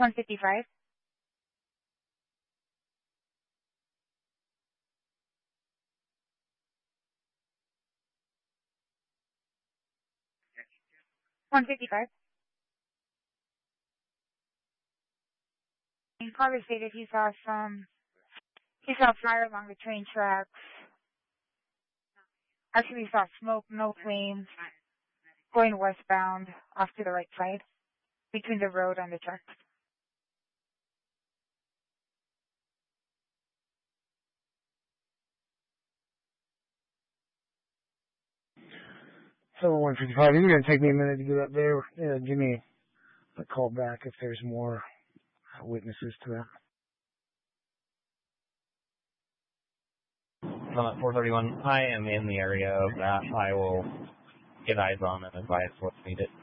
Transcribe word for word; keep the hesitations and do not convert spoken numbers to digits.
one fifty-five. one fifty-five. And caller stated he saw some, he saw fire along the train tracks. Actually, he saw smoke, no flames, going westbound off to the right side between the road and the tracks. So one fifty-five, it's going to take me a minute to get up there. Yeah, give me a call back if there's more witnesses to that. Summit four thirty-one, I am in the area of that. I will get eyes on and advise what's needed.